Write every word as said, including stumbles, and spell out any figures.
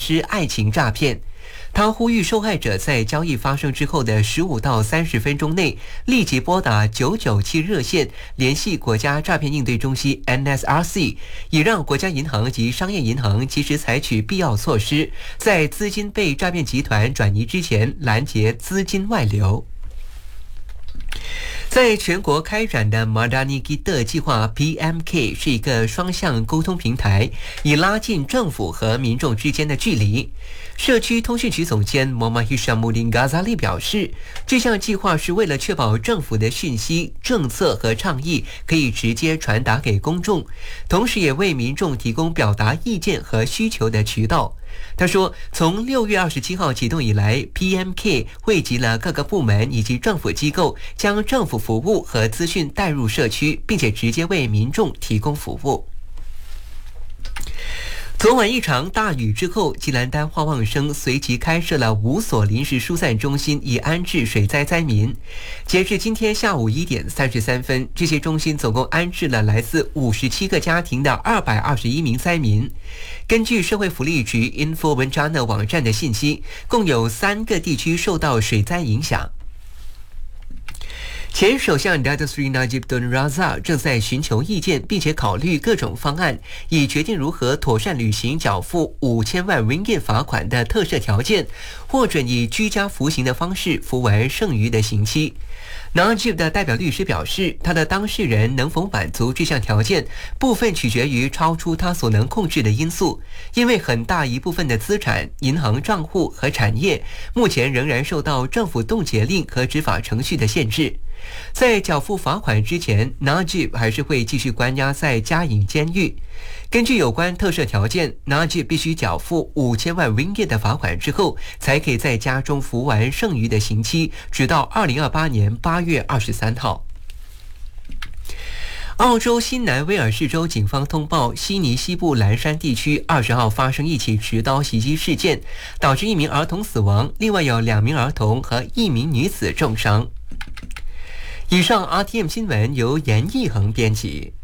实爱情诈骗。他呼吁受害者在交易发生之后的十五到三十分钟内立即拨打九九七热线联系国家诈骗应对中心 N S R C， 以让国家银行及商业银行及时采取必要措施，在资金被诈骗集团转移之前拦截资金外流。在全国开展的 Madani Kita 计划 P M K 是一个双向沟通平台，以拉近政府和民众之间的距离。社区通讯局总监 Muhammad Hishamuddin Ghazali 表示，这项计划是为了确保政府的讯息、政策和倡议可以直接传达给公众，同时也为民众提供表达意见和需求的渠道。他说，从六月二十七号启动以来 ，P M K 汇集了各个部门以及政府机构，将政府服务和资讯带入社区，并且直接为民众提供服务。昨晚一场大雨之后，吉兰丹花旺生随即开设了五所临时疏散中心，以安置水灾灾民。截至今天下午一点三十三分，这些中心总共安置了来自五十七个家庭的二百二十一名灾民。根据社会福利局 Info Bencana 网站的信息，共有三个地区受到水灾影响。前首相 Datuk Seri Najib Tun Razak 正在寻求意见，并且考虑各种方案，以决定如何妥善履行缴付五千万 ringgit 罚款的特赦条件，或准以居家服刑的方式服完剩余的刑期。Najib 的代表律师表示，他的当事人能否满足这项条件，部分取决于超出他所能控制的因素，因为很大一部分的资产、银行账户和产业目前仍然受到政府冻结令和执法程序的限制。在缴付罚款之前 Najib 还是会继续关押在嘉颖监狱。根据有关特赦条件， Najib 必须缴付五千万 ringgit 的罚款之后，才可以在家中服完剩余的刑期，直到二零二八年八月二十三号。澳洲新南威尔士州警方通报，悉尼西部蓝山地区二十号发生一起持刀袭击事件，导致一名儿童死亡，另外有两名儿童和一名女子重伤。以上 R T M 新闻由严义恒编辑。